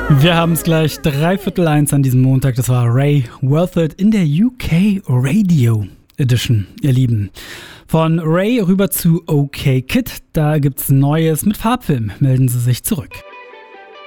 Wir haben es gleich 1:15 an diesem Montag. Das war Ray Worth It in der UK Radio Edition, ihr Lieben. Von Ray rüber zu OK Kid. Da gibt's Neues mit Farbfilm. Melden Sie sich zurück.